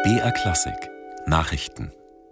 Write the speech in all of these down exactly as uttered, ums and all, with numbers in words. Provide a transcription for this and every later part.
B R Klassik Nachrichten.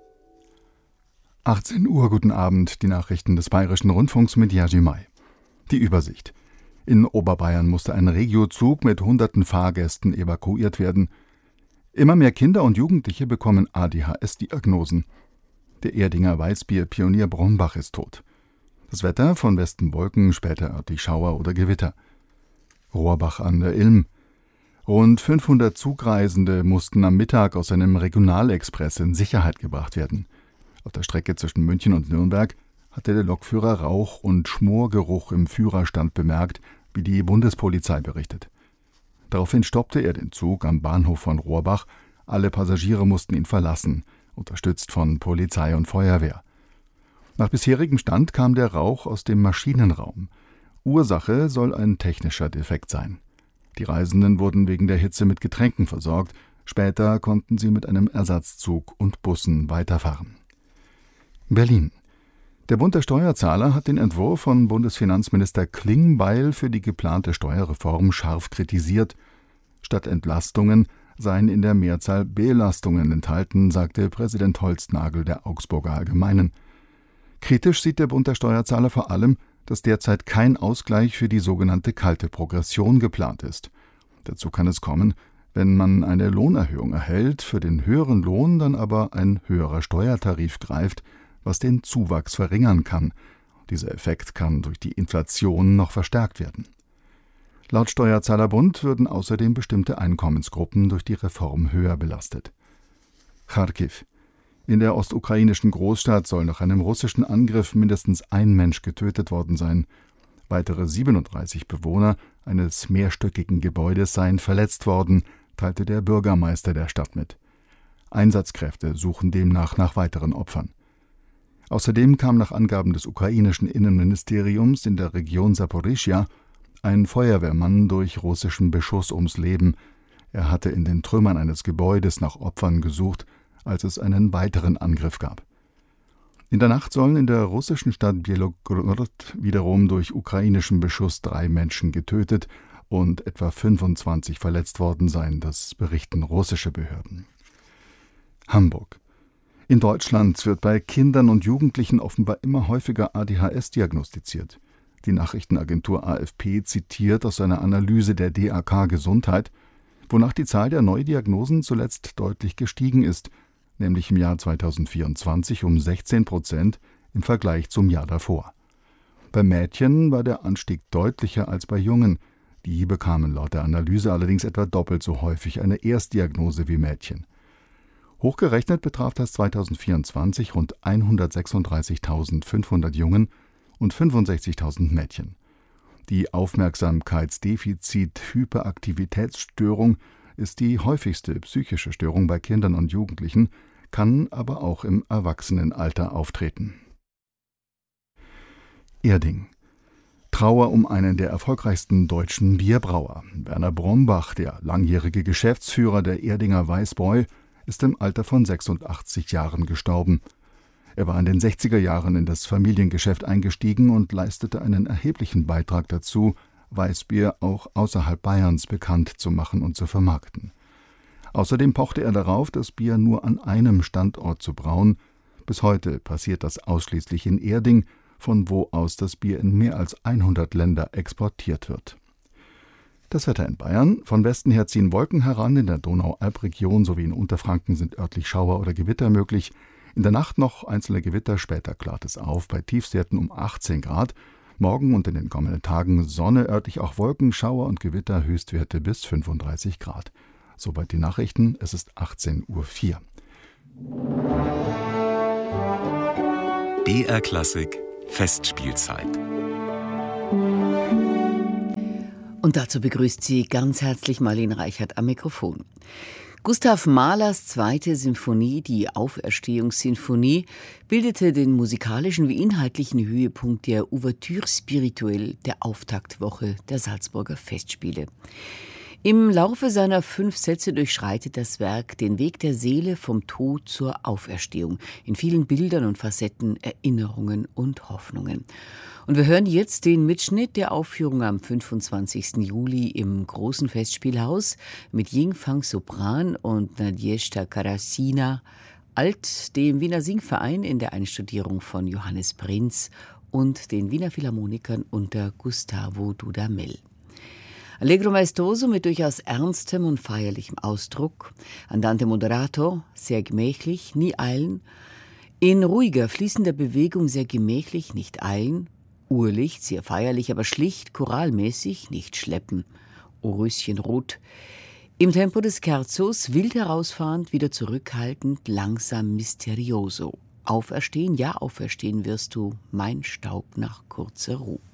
achtzehn Uhr, guten Abend, die Nachrichten des Bayerischen Rundfunks mit Jerzy May. Die Übersicht. In Oberbayern musste ein Regiozug mit hunderten Fahrgästen evakuiert werden. Immer mehr Kinder und Jugendliche bekommen A D H S-Diagnosen. Der Erdinger Weißbier-Pionier Brombach ist tot. Das Wetter: von Westen Wolken, später örtlich Schauer oder Gewitter. Rohrbach an der Ilm. Rund fünfhundert Zugreisende mussten am Mittag aus einem Regionalexpress in Sicherheit gebracht werden. Auf der Strecke zwischen München und Nürnberg hatte der Lokführer Rauch- und Schmorgeruch im Führerstand bemerkt, wie die Bundespolizei berichtet. Daraufhin stoppte er den Zug am Bahnhof von Rohrbach. Alle Passagiere mussten ihn verlassen, unterstützt von Polizei und Feuerwehr. Nach bisherigem Stand kam der Rauch aus dem Maschinenraum. Ursache soll ein technischer Defekt sein. Die Reisenden wurden wegen der Hitze mit Getränken versorgt. Später konnten sie mit einem Ersatzzug und Bussen weiterfahren. Berlin. Der Bund der Steuerzahler hat den Entwurf von Bundesfinanzminister Klingbeil für die geplante Steuerreform scharf kritisiert. Statt Entlastungen seien in der Mehrzahl Belastungen enthalten, sagte Präsident Holznagel der Augsburger Allgemeinen. Kritisch sieht der Bund der Steuerzahler vor allem, dass derzeit kein Ausgleich für die sogenannte kalte Progression geplant ist. Dazu kann es kommen, wenn man eine Lohnerhöhung erhält, für den höheren Lohn dann aber ein höherer Steuertarif greift, was den Zuwachs verringern kann. Dieser Effekt kann durch die Inflation noch verstärkt werden. Laut Steuerzahlerbund würden außerdem bestimmte Einkommensgruppen durch die Reform höher belastet. Charkiw. In der ostukrainischen Großstadt soll nach einem russischen Angriff mindestens ein Mensch getötet worden sein. Weitere siebenunddreißig Bewohner eines mehrstöckigen Gebäudes seien verletzt worden, teilte der Bürgermeister der Stadt mit. Einsatzkräfte suchen demnach nach weiteren Opfern. Außerdem kam nach Angaben des ukrainischen Innenministeriums in der Region Saporischschja ein Feuerwehrmann durch russischen Beschuss ums Leben. Er hatte in den Trümmern eines Gebäudes nach Opfern gesucht, als es einen weiteren Angriff gab. In der Nacht sollen in der russischen Stadt Bielogorod wiederum durch ukrainischen Beschuss drei Menschen getötet und etwa fünfundzwanzig verletzt worden sein, das berichten russische Behörden. Hamburg. In Deutschland wird bei Kindern und Jugendlichen offenbar immer häufiger A D H S diagnostiziert. Die Nachrichtenagentur A F P zitiert aus einer Analyse der D A K Gesundheit, wonach die Zahl der Neudiagnosen zuletzt deutlich gestiegen ist, nämlich im Jahr zweitausendvierundzwanzig um sechzehn Prozent im Vergleich zum Jahr davor. Bei Mädchen war der Anstieg deutlicher als bei Jungen. Die bekamen laut der Analyse allerdings etwa doppelt so häufig eine Erstdiagnose wie Mädchen. Hochgerechnet betraf das zweitausendvierundzwanzig rund hundertsechsunddreißigtausendfünfhundert Jungen und fünfundsechzigtausend Mädchen. Die Aufmerksamkeitsdefizit-Hyperaktivitätsstörung ist die häufigste psychische Störung bei Kindern und Jugendlichen, kann aber auch im Erwachsenenalter auftreten. Erding. Trauer um einen der erfolgreichsten deutschen Bierbrauer. Werner Brombach, der langjährige Geschäftsführer der Erdinger Weißbräu, ist im Alter von sechsundachtzig Jahren gestorben. Er war in den sechziger Jahren in das Familiengeschäft eingestiegen und leistete einen erheblichen Beitrag dazu, Weißbier auch außerhalb Bayerns bekannt zu machen und zu vermarkten. Außerdem pochte er darauf, das Bier nur an einem Standort zu brauen. Bis heute passiert das ausschließlich in Erding, von wo aus das Bier in mehr als hundert Länder exportiert wird. Das Wetter in Bayern: von Westen her ziehen Wolken heran, in der Donau-Alb-Region sowie in Unterfranken sind örtlich Schauer oder Gewitter möglich. In der Nacht noch einzelne Gewitter, später klart es auf, bei Tiefstwerten um achtzehn Grad. Morgen und in den kommenden Tagen Sonne, örtlich auch Wolken, Schauer und Gewitter, Höchstwerte bis fünfunddreißig Grad. Soweit die Nachrichten, es ist achtzehn Uhr vier. B R Klassik Festspielzeit. Und dazu begrüßt sie ganz herzlich Marlene Reichert am Mikrofon. Gustav Mahlers zweite Symphonie, die Auferstehungssinfonie, bildete den musikalischen wie inhaltlichen Höhepunkt der Ouverture spirituelle der Auftaktwoche der Salzburger Festspiele. Im Laufe seiner fünf Sätze durchschreitet das Werk den Weg der Seele vom Tod zur Auferstehung, in vielen Bildern und Facetten, Erinnerungen und Hoffnungen. Und wir hören jetzt den Mitschnitt der Aufführung am fünfundzwanzigsten Juli im Großen Festspielhaus mit Ying-Fang Sopran und Nadezhda Karasina, alt, dem Wiener Singverein in der Einstudierung von Johannes Prinz und den Wiener Philharmonikern unter Gustavo Dudamel. Allegro maestoso mit durchaus ernstem und feierlichem Ausdruck, Andante moderato, sehr gemächlich, nie eilen, in ruhiger, fließender Bewegung sehr gemächlich, nicht eilen, Urlicht, sehr feierlich, aber schlicht, choralmäßig, nicht schleppen, O Röschenrot, im Tempo des Scherzos, wild herausfahrend, wieder zurückhaltend, langsam misterioso. Auferstehen, ja, auferstehen wirst du, mein Staub nach kurzer Ruhe.